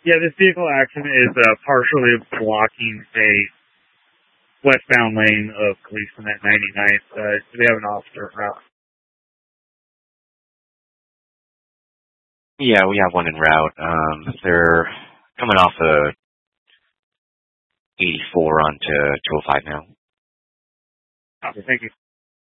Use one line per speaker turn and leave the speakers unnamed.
Yeah, this vehicle accident is partially blocking a westbound lane of Gleason at 99th. Do they have an officer route?
Yeah, we have one en route. They're coming off of 84 onto 205 now.
Okay, thank you.